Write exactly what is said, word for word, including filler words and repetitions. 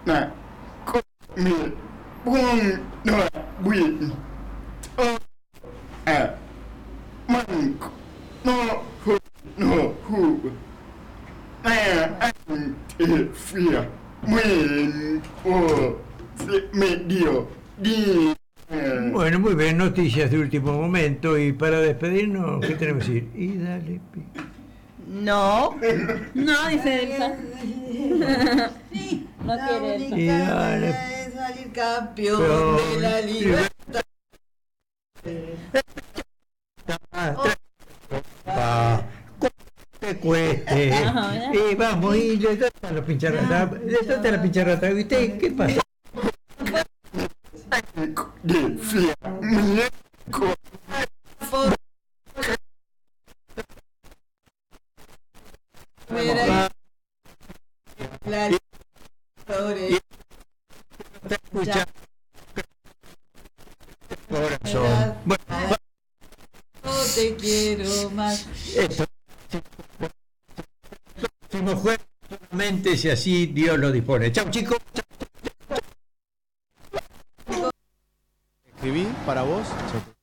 nè có mì buông nè quỷ ơ à mình nó hụt nó hụt nè anh thì phía mình o medio di Bueno, muy bien, noticias de último momento. Y para despedirnos, ¿qué tenemos que decir? Y dale, pi. No. No, dice Elsa. Sí, No la quiere única Y dale. manera es salir campeón Pero- de la libertad. Ah, tra- pa. Te cueste. Ajá. Y vamos, y le tratan los pincharratas. Le tratan la pincharrata. ¿Y usted qué pasa? di phía mình của Por- Mira, la libertadores. Te escucha. Corazón. Bueno, No te quiero más. esto. Próximo jueves, solamente si así Dios lo dispone. Chau, chicos. Escribí para vos.